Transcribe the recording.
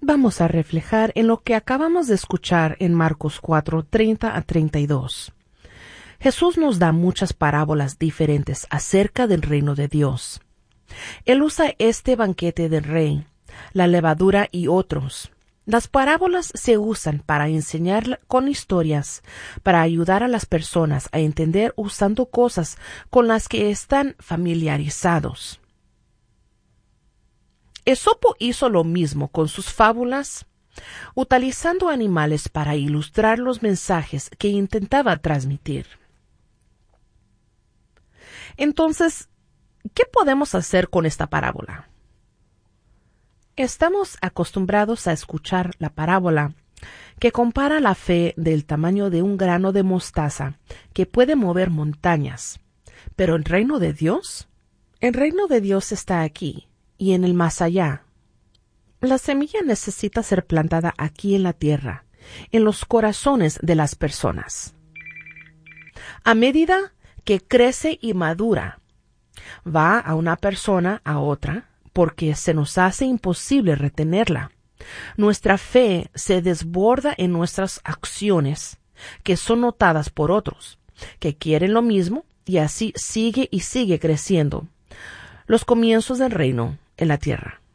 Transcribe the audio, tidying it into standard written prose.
vamos a reflejar en lo que acabamos de escuchar en Marcos 4, 30 a 32. Jesús nos da muchas parábolas diferentes acerca del reino de Dios. Él usa este banquete del rey, la levadura y otros. Las parábolas se usan para enseñar con historias, para ayudar a las personas a entender usando cosas con las que están familiarizados. Esopo hizo lo mismo con sus fábulas, utilizando animales para ilustrar los mensajes que intentaba transmitir. Entonces, ¿qué podemos hacer con esta parábola? Estamos acostumbrados a escuchar la parábola que compara la fe del tamaño de un grano de mostaza que puede mover montañas. Pero ¿el reino de Dios? El reino de Dios está aquí y en el más allá. La semilla necesita ser plantada aquí en la tierra, en los corazones de las personas. A medida que crece y madura, va a una persona a otra, porque se nos hace imposible retenerla. Nuestra fe se desborda en nuestras acciones, que son notadas por otros, que quieren lo mismo, y así sigue y sigue creciendo. Los comienzos del reino en la tierra.